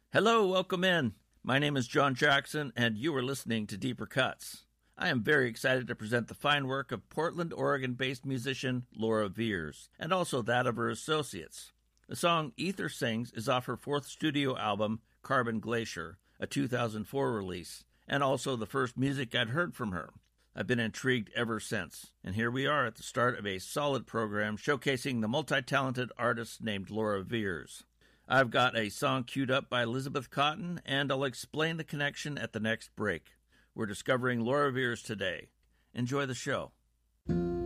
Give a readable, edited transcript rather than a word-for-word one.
Hello, welcome in. My name is John Jackson, and you are listening to Deeper Cuts. I am very excited to present the fine work of Portland, Oregon-based musician Laura Veirs, and also that of her associates. The song Ether Sings is off her fourth studio album, Carbon Glacier, a 2004 release, and also the first music I'd heard from her. I've been intrigued ever since, and here we are at the start of a solid program showcasing the multi-talented artist named Laura Veirs. I've got a song queued up by Elizabeth Cotten, and I'll explain the connection at the next break. We're discovering Laura Veirs today. Enjoy the show.